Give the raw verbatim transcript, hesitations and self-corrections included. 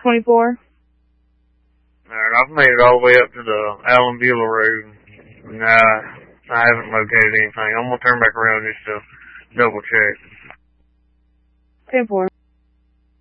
twenty-four. Alright, I've made it all the way up to the Allen Beulah Road. Nah, I haven't located anything. I'm gonna turn back around just to double check. ten four.